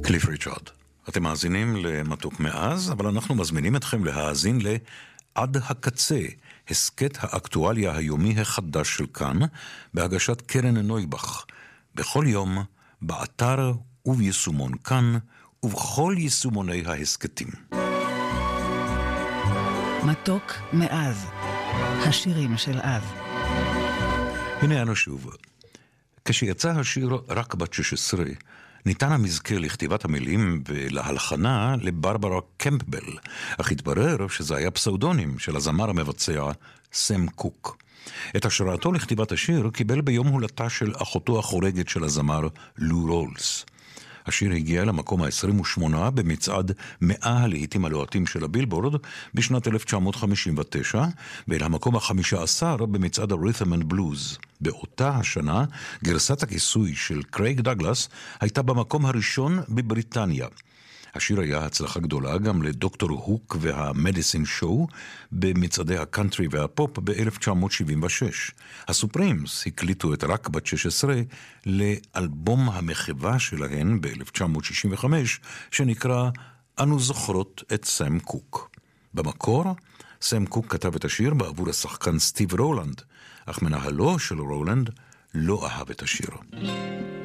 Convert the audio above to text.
קליף ריצ'רד. אתם מאזינים למתוק מאז, אבל אנחנו מזמינים אתכם להאזין לעד הקצה, הסקט האקטואליה היומי החדש של כאן, בהגשת קרן נויבך, בכל יום, באתר וביישומון כאן, ובכל יישומוני ההסקטים. מתוק מאז, השירים של אז. הנה אנו שוב. כשיצא השיר רק בת 16, ניתן המזכה לכתיבת המילים ולהלחנה לברברה קמפבל, אך התברר שזה היה פסאודונים של הזמר המבצע סם קוק. את השראתו לכתיבת השיר קיבל ביום הולדתה של אחותו החורגת של הזמר לו רולס. השיר הגיע למקום ה-28 במצעד 100 הלהיטים הלוהטים של הבילבורד בשנת 1959, ולמקום ה-15 במצעד ה-Rhythm and Blues. באותה השנה, גרסת הכיסוי של קרייג דאגלס הייתה במקום הראשון בבריטניה. השיר היה הצלחה גדולה גם לדוקטור הוק והמדיסין שואו במצעדי הקאנטרי והפופ ב-1976. הסופרימס הקליטו את רק בת 16 לאלבום המחווה שלהן ב-1965 שנקרא אנו זוכרות את סם קוק. במקור, סם קוק כתב את השיר בעבור השחקן סטיב רולנד, אך מנהלו של רולנד לא אהב את השיר.